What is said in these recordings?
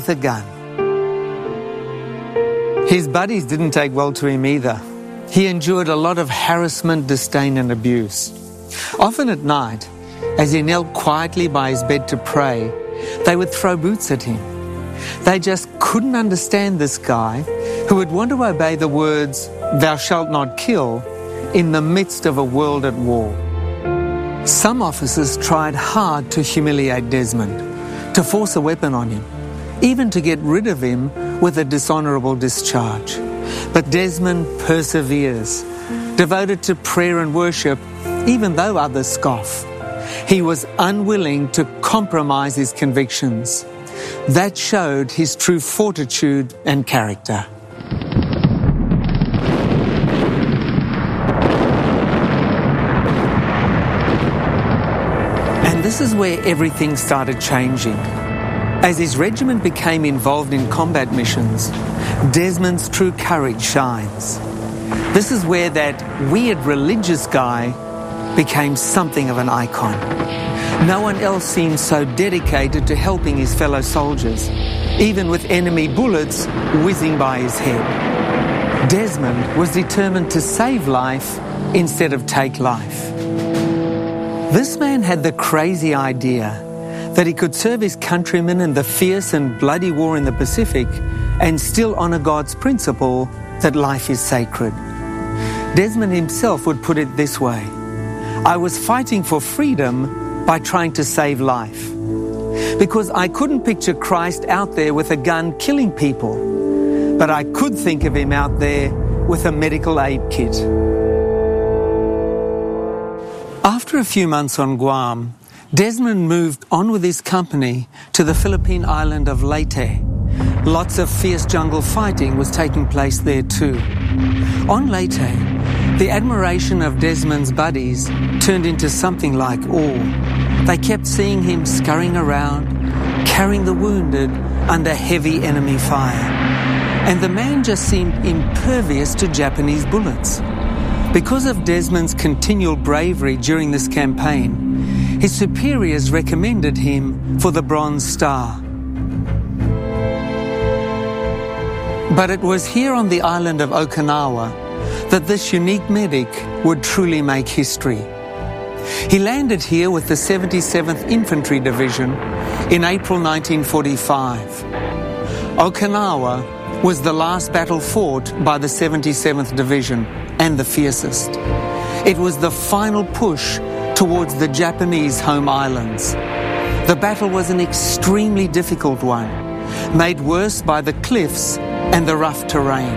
with a gun. His buddies didn't take well to him either. He endured a lot of harassment, disdain and abuse. Often at night, as he knelt quietly by his bed to pray, they would throw boots at him. They just couldn't understand this guy who would want to obey the words, "Thou shalt not kill," in the midst of a world at war. Some officers tried hard to humiliate Desmond, to force a weapon on him, even to get rid of him with a dishonourable discharge. But Desmond perseveres, devoted to prayer and worship, even though others scoff. He was unwilling to compromise his convictions. That showed his true fortitude and character. And this is where everything started changing. As his regiment became involved in combat missions, Desmond's true courage shines. This is where that weird religious guy became something of an icon. No one else seemed so dedicated to helping his fellow soldiers, even with enemy bullets whizzing by his head. Desmond was determined to save life instead of take life. This man had the crazy idea that he could serve his countrymen in the fierce and bloody war in the Pacific and still honour God's principle that life is sacred. Desmond himself would put it this way: "I was fighting for freedom by trying to save life, because I couldn't picture Christ out there with a gun killing people, but I could think of him out there with a medical aid kit." After a few months on Guam, Desmond moved on with his company to the Philippine island of Leyte. Lots of fierce jungle fighting was taking place there too. On Leyte, the admiration of Desmond's buddies turned into something like awe. They kept seeing him scurrying around, carrying the wounded under heavy enemy fire. And the man just seemed impervious to Japanese bullets. Because of Desmond's continual bravery during this campaign, his superiors recommended him for the Bronze Star. But it was here on the island of Okinawa that this unique medic would truly make history. He landed here with the 77th Infantry Division in April 1945. Okinawa was the last battle fought by the 77th Division and the fiercest. It was the final push towards the Japanese home islands. The battle was an extremely difficult one, made worse by the cliffs and the rough terrain.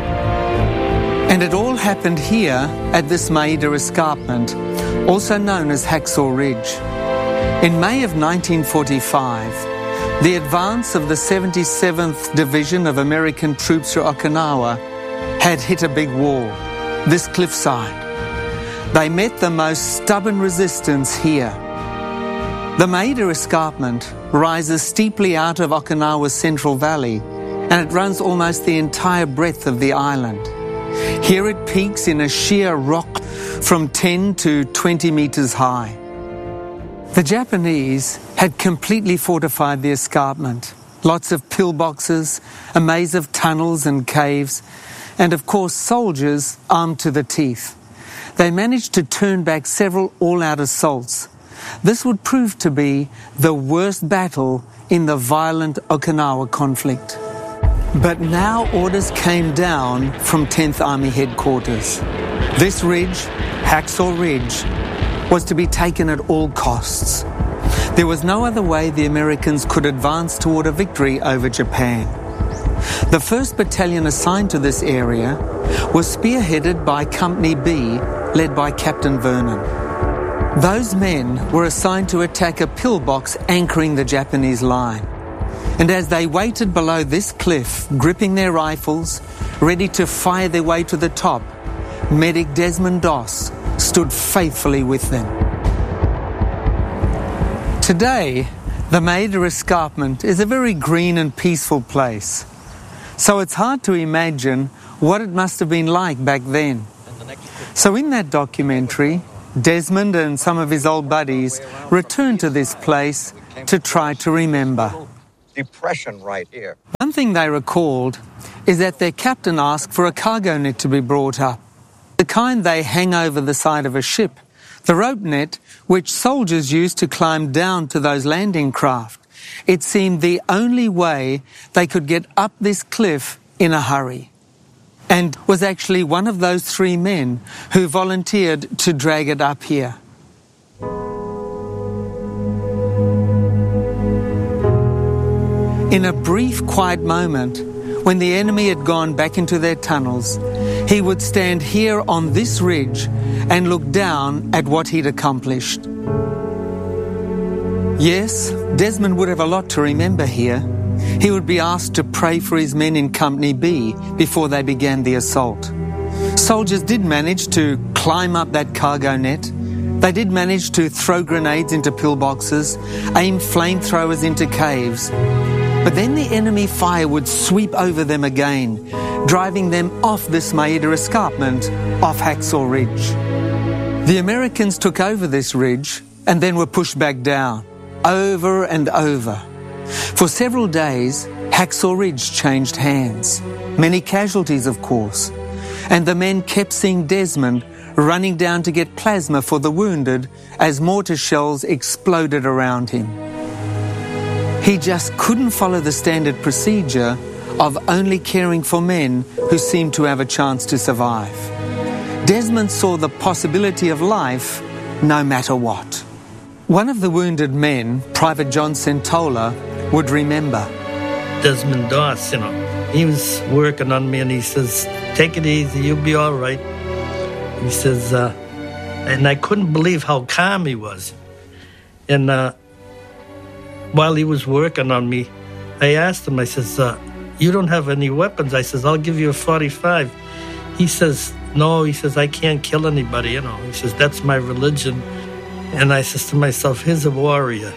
And it all happened here at this Maeda Escarpment, also known as Hacksaw Ridge. In May of 1945, the advance of the 77th Division of American troops to Okinawa had hit a big wall, this cliffside. They met the most stubborn resistance here. The Maeda Escarpment rises steeply out of Okinawa's Central Valley, and it runs almost the entire breadth of the island. Here it peaks in a sheer rock from 10 to 20 meters high. The Japanese had completely fortified the escarpment. Lots of pillboxes, a maze of tunnels and caves, and of course soldiers armed to the teeth. They managed to turn back several all-out assaults. This would prove to be the worst battle in the violent Okinawa conflict. But now orders came down from 10th Army Headquarters. This ridge, Hacksaw Ridge, was to be taken at all costs. There was no other way the Americans could advance toward a victory over Japan. The 1st Battalion assigned to this area was spearheaded by Company B, led by Captain Vernon. Those men were assigned to attack a pillbox anchoring the Japanese line. And as they waited below this cliff, gripping their rifles, ready to fire their way to the top, Medic Desmond Doss stood faithfully with them. Today, the Maeda Escarpment is a very green and peaceful place. So it's hard to imagine what it must have been like back then. So in that documentary, Desmond and some of his old buddies returned to this place to try to remember. Depression right here. thing they recalled is that their captain asked for a cargo net to be brought up, the kind they hang over the side of a ship, the rope net which soldiers use to climb down to those landing craft. It seemed the only way they could get up this cliff in a hurry, and was actually one of those 3 men who volunteered to drag it up here. In a brief, quiet moment, when the enemy had gone back into their tunnels, he would stand here on this ridge and look down at what he'd accomplished. Yes, Desmond would have a lot to remember here. He would be asked to pray for his men in Company B before they began the assault. Soldiers did manage to climb up that cargo net. They did manage to throw grenades into pillboxes, aim flamethrowers into caves. But then the enemy fire would sweep over them again, driving them off this Maida escarpment off Hacksaw Ridge. The Americans took over this ridge and then were pushed back down, over and over. For several days, Hacksaw Ridge changed hands. Many casualties, of course. And the men kept seeing Desmond running down to get plasma for the wounded as mortar shells exploded around him. He just couldn't follow the standard procedure of only caring for men who seemed to have a chance to survive. Desmond saw the possibility of life no matter what. One of the wounded men, Private John Centola, would remember. Desmond Doss, he was working on me and he says, "Take it easy, you'll be all right." He says, and I couldn't believe how calm he was. And while he was working on me, I asked him, I says, "You don't have any weapons?" I says, "I'll give you a 45. He says, "No," he says, "I can't kill anybody, He says, "That's my religion." And I says to myself, he's a warrior,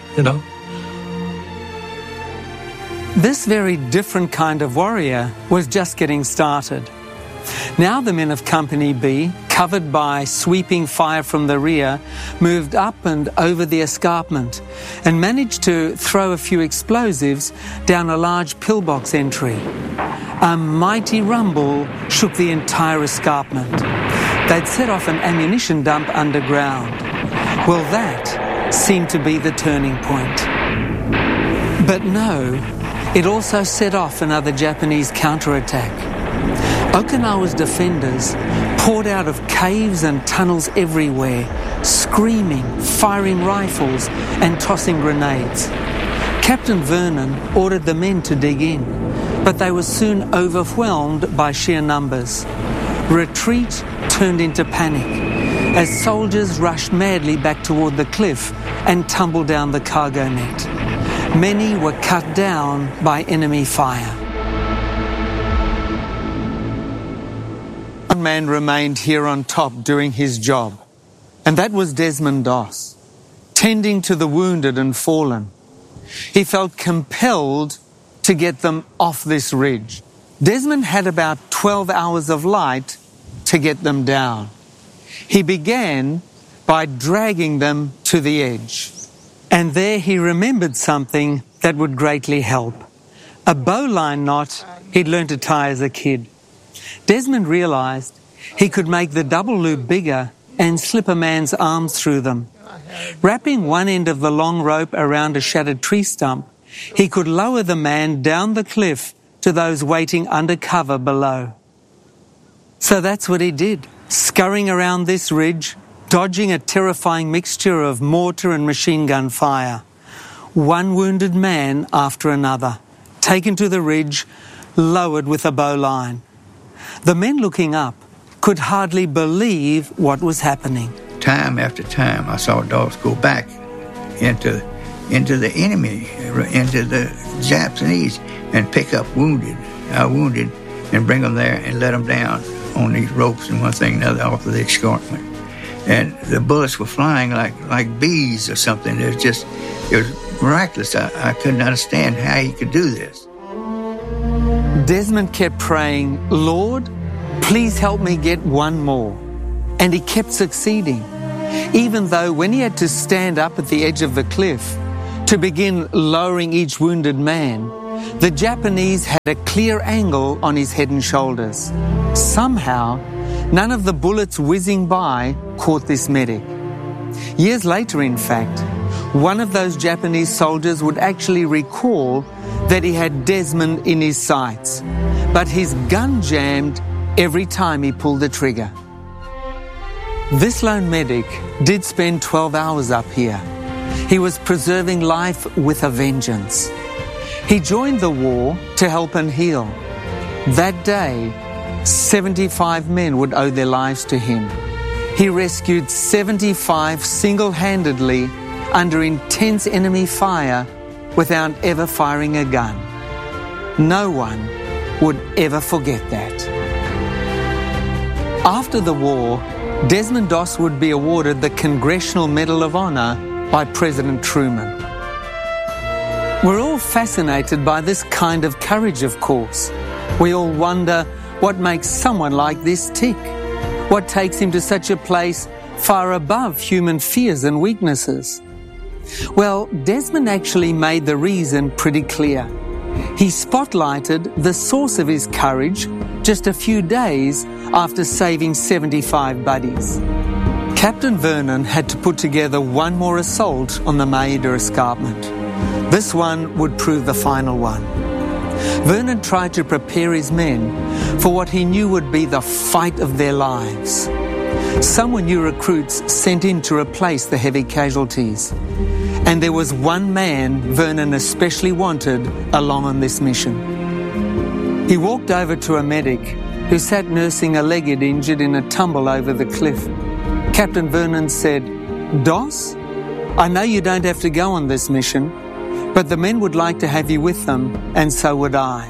This very different kind of warrior was just getting started. Now the men of Company B, covered by sweeping fire from the rear, moved up and over the escarpment and managed to throw a few explosives down a large pillbox entry. A mighty rumble shook the entire escarpment. They'd set off an ammunition dump underground. Well, that seemed to be the turning point. But no, it also set off another Japanese counterattack. Okinawa's defenders poured out of caves and tunnels everywhere, screaming, firing rifles and tossing grenades. Captain Vernon ordered the men to dig in, but they were soon overwhelmed by sheer numbers. Retreat turned into panic as soldiers rushed madly back toward the cliff and tumbled down the cargo net. Many were cut down by enemy fire. One man remained here on top doing his job, and that was Desmond Doss, tending to the wounded and fallen. He felt compelled to get them off this ridge. Desmond had about 12 hours of light to get them down. He began by dragging them to the edge. And there he remembered something that would greatly help. A bowline knot he'd learned to tie as a kid. Desmond realized he could make the double loop bigger and slip a man's arms through them. Wrapping one end of the long rope around a shattered tree stump, he could lower the man down the cliff to those waiting under cover below. So that's what he did, scurrying around this ridge, dodging a terrifying mixture of mortar and machine gun fire. One wounded man after another, taken to the ridge, lowered with a bowline. The men looking up could hardly believe what was happening. Time after time, I saw dogs go back into the enemy, into the Japanese, and pick up wounded, and bring them there and let them down on these ropes and one thing and another off of the escarpment. And the bullets were flying like bees or something. It was miraculous. I couldn't understand how he could do this. Desmond kept praying, "Lord, please help me get one more." And he kept succeeding, even though when he had to stand up at the edge of the cliff to begin lowering each wounded man, The Japanese had a clear angle on his head and shoulders. Somehow, none of the bullets whizzing by caught this medic. Years later, in fact, one of those Japanese soldiers would actually recall that he had Desmond in his sights, but his gun jammed every time he pulled the trigger. This lone medic did spend 12 hours up here. He was preserving life with a vengeance. He joined the war to help and heal. That day, 75 men would owe their lives to him. He rescued 75 single-handedly under intense enemy fire without ever firing a gun. No one would ever forget that. After the war, Desmond Doss would be awarded the Congressional Medal of Honor by President Truman. We're all fascinated by this kind of courage, of course. We all wonder what makes someone like this tick. What takes him to such a place far above human fears and weaknesses? Well, Desmond actually made the reason pretty clear. He spotlighted the source of his courage just a few days after saving 75 buddies. Captain Vernon had to put together one more assault on the Maeda escarpment. This one would prove the final one. Vernon tried to prepare his men for what he knew would be the fight of their lives. Some were new recruits sent in to replace the heavy casualties. And there was one man Vernon especially wanted along on this mission. He walked over to a medic who sat nursing a leg he'd injured in a tumble over the cliff. Captain Vernon said, "Doss, I know you don't have to go on this mission, but the men would like to have you with them, and so would I."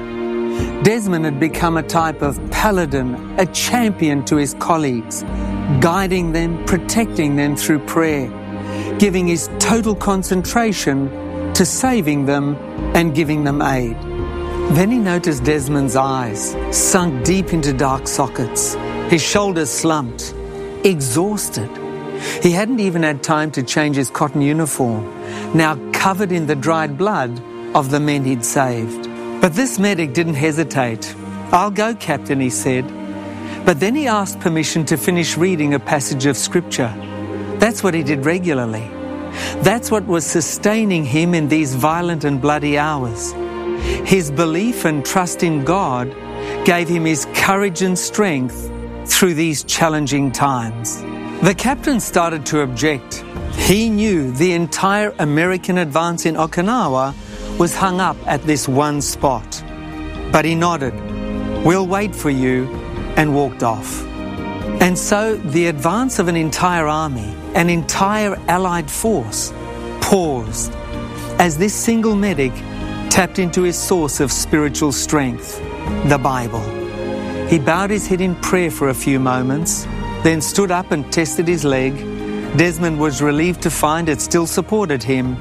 Desmond had become a type of paladin, a champion to his colleagues, guiding them, protecting them through prayer, giving his total concentration to saving them and giving them aid. Then he noticed Desmond's eyes sunk deep into dark sockets, his shoulders slumped, exhausted. He hadn't even had time to change his cotton uniform, now covered in the dried blood of the men he'd saved. But this medic didn't hesitate. "I'll go, Captain," he said. But then he asked permission to finish reading a passage of Scripture. That's what he did regularly. That's what was sustaining him in these violent and bloody hours. His belief and trust in God gave him his courage and strength through these challenging times. The captain started to object. He knew the entire American advance in Okinawa was hung up at this one spot. But he nodded, "We'll wait for you," and walked off. And so the advance of an entire army, an entire Allied force, paused as this single medic tapped into his source of spiritual strength, the Bible. He bowed his head in prayer for a few moments, then stood up and tested his leg. Desmond was relieved to find it still supported him.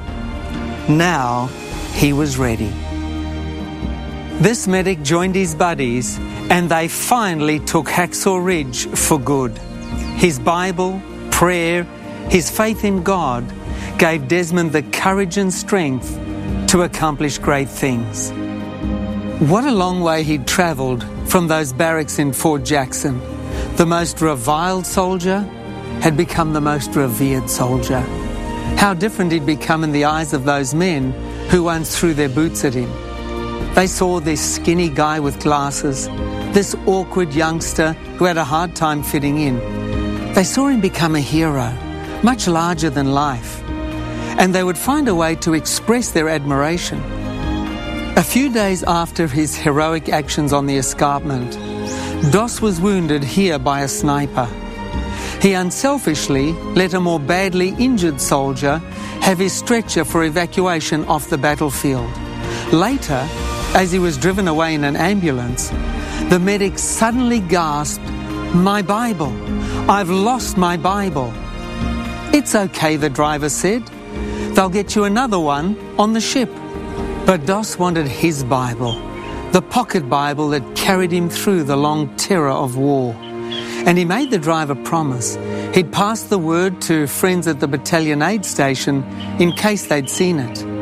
Now he was ready. This medic joined his buddies and they finally took Hacksaw Ridge for good. His Bible, prayer, his faith in God gave Desmond the courage and strength to accomplish great things. What a long way he'd travelled from those barracks in Fort Jackson. The most reviled soldier had become the most revered soldier. How different he'd become in the eyes of those men who once threw their boots at him. They saw this skinny guy with glasses, this awkward youngster who had a hard time fitting in. They saw him become a hero, much larger than life, and they would find a way to express their admiration. A few days after his heroic actions on the escarpment, Doss was wounded here by a sniper. He unselfishly let a more badly injured soldier have his stretcher for evacuation off the battlefield. Later, as he was driven away in an ambulance, the medic suddenly gasped, "My Bible! I've lost my Bible." "It's okay," the driver said. "They'll get you another one on the ship." But Doss wanted his Bible, the pocket Bible that carried him through the long terror of war. And he made the driver promise he'd pass the word to friends at the battalion aid station in case they'd seen it.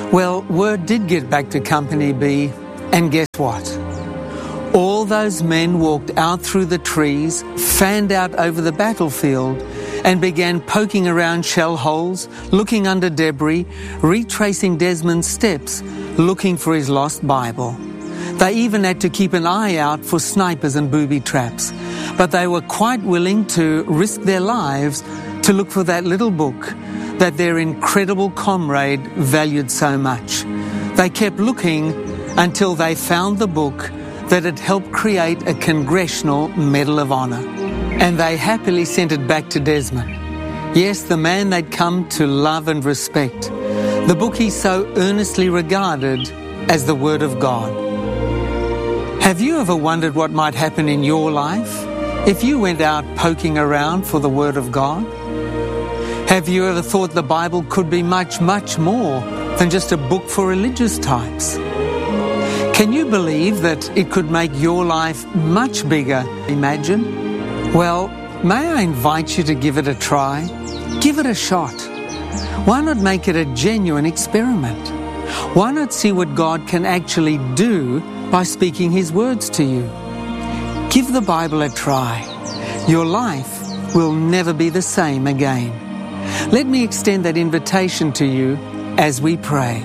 Well, word did get back to Company B, and guess what? All those men walked out through the trees, fanned out over the battlefield, and began poking around shell holes, looking under debris, retracing Desmond's steps, looking for his lost Bible. They even had to keep an eye out for snipers and booby traps, but they were quite willing to risk their lives to look for that little book that their incredible comrade valued so much. They kept looking until they found the book that had helped create a Congressional Medal of Honor. And they happily sent it back to Desmond. Yes, the man they'd come to love and respect. The book he so earnestly regarded as the Word of God. Have you ever wondered what might happen in your life if you went out poking around for the Word of God? Have you ever thought the Bible could be much, much more than just a book for religious types? Can you believe that it could make your life much bigger? Imagine? Well, may I invite you to give it a try? Give it a shot. Why not make it a genuine experiment? Why not see what God can actually do by speaking His words to you? Give the Bible a try. Your life will never be the same again. Let me extend that invitation to you as we pray.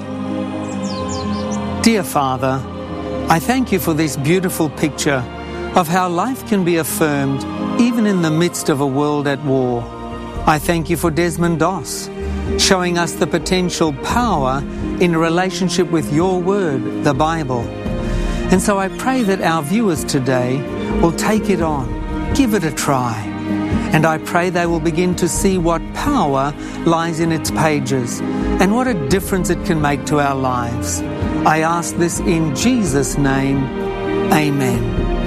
Dear Father, I thank you for this beautiful picture of how life can be affirmed even in the midst of a world at war. I thank you for Desmond Doss, showing us the potential power in a relationship with your word, the Bible. And so I pray that our viewers today will take it on, give it a try. And I pray they will begin to see what power lies in its pages and what a difference it can make to our lives. I ask this in Jesus' name. Amen.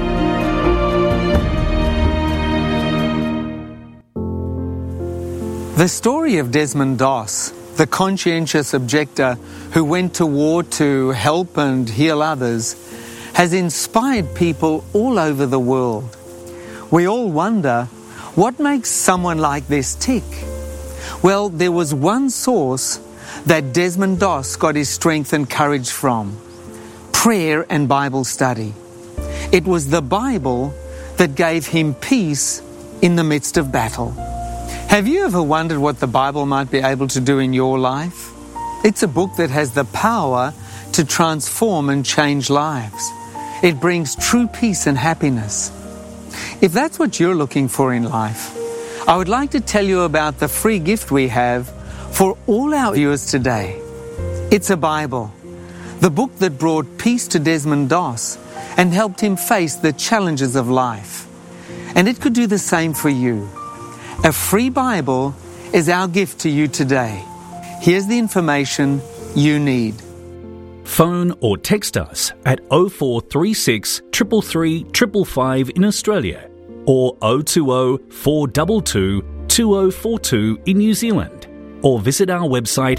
The story of Desmond Doss, the conscientious objector who went to war to help and heal others, has inspired people all over the world. We all wonder, what makes someone like this tick? Well, there was one source that Desmond Doss got his strength and courage from: prayer and Bible study. It was the Bible that gave him peace in the midst of battle. Have you ever wondered what the Bible might be able to do in your life? It's a book that has the power to transform and change lives. It brings true peace and happiness. If that's what you're looking for in life, I would like to tell you about the free gift we have for all our viewers today. It's a Bible, the book that brought peace to Desmond Doss and helped him face the challenges of life. And it could do the same for you. A free Bible is our gift to you today. Here's the information you need. Phone or text us at 0436 333 555 in Australia or 020 422 2042 in New Zealand, or visit our website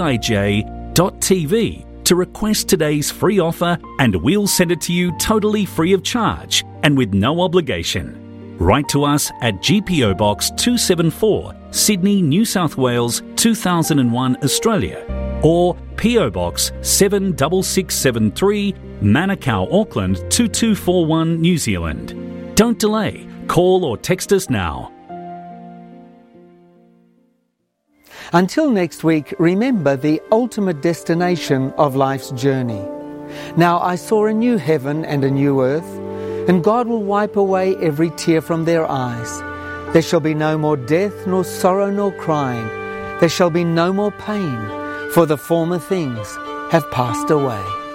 tij.tv to request today's free offer, and we'll send it to you totally free of charge and with no obligation. Write to us at GPO Box 274, Sydney, New South Wales 2001 Australia, or PO Box 76673, Manukau, Auckland 2241 New Zealand. Don't delay. Call or text us now. Until next week, remember the ultimate destination of life's journey. Now I saw a new heaven and a new earth, and God will wipe away every tear from their eyes. There shall be no more death, nor sorrow, nor crying. There shall be no more pain, for the former things have passed away.